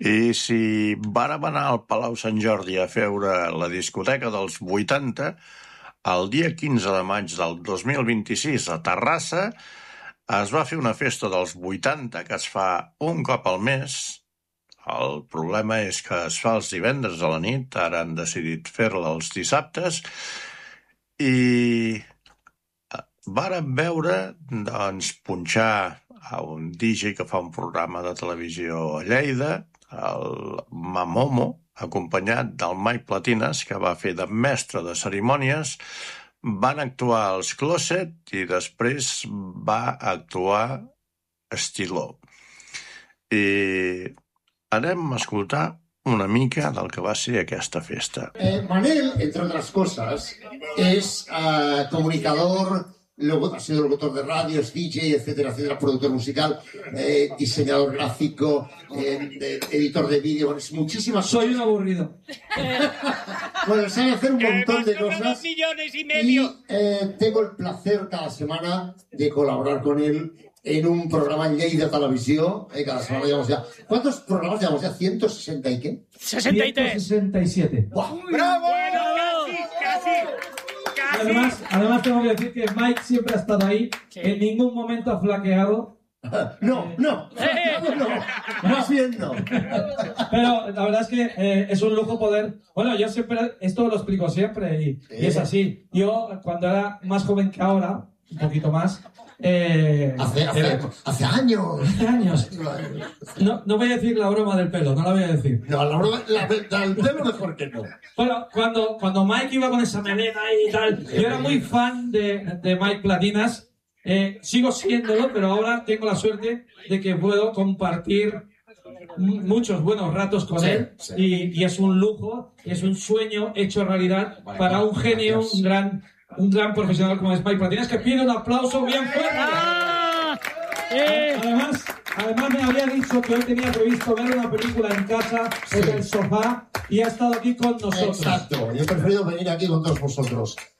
I si vàrem anar al Palau Sant Jordi a veure la discoteca dels 80, el dia 15 de maig del 2026 a Terrassa es va fer una festa dels 80 que es fa un cop al mes. El problema és que es fa els divendres a la nit, ara han decidit fer-la els dissabtes, i vàrem veure doncs, punxar a un DJ que fa un programa de televisió a Lleida, el Mamomo, acompanyat del Mike Platines, que va fer de mestre de cerimònies. Van actuar els Closet i després va actuar Estiló. I anem a escoltar una mica del que va ser aquesta festa. Manel, entre otras cosas, es comunicador, luego ha sido locutor de radio, es DJ, etcétera, etcétera, productor musical, diseñador gráfico, editor de vídeo, bueno, es muchísimas cosas. Soy un aburrido. Bueno, sabe hacer un montón de cosas. 2,5 millones. Y tengo el placer cada semana de colaborar con él en un programa en Lleida Televisió. Cada semana llevamos ya... ¿Cuántos programas llevamos ya? ¿160 y qué? 63. 167. ¡Wow! ¡Bravo! Casi. Además tengo que decir que Mike siempre ha estado ahí. Sí. En ningún momento ha flaqueado. No, más bien no. Pero la verdad es que es un lujo poder... Bueno, yo siempre, esto lo explico siempre y es así. Yo, cuando era más joven que ahora, un poquito más... Hace años. Hace años. No voy a decir la broma del pelo, no la voy a decir. No, la broma del pelo mejor que no. Bueno, cuando Mike iba con esa melena y tal, yo era muy fan de Mike Platinas. Sigo siéndolo, pero ahora tengo la suerte de que puedo compartir muchos buenos ratos con él. Sí. Y es un lujo, es un sueño hecho realidad para un genio, un gran profesional como es Mike Platinas, que pide un aplauso bien fuerte. Además me había dicho que hoy tenía previsto ver una película en casa, en el sofá, y ha estado aquí con nosotros. Exacto, yo he preferido venir aquí con todos vosotros.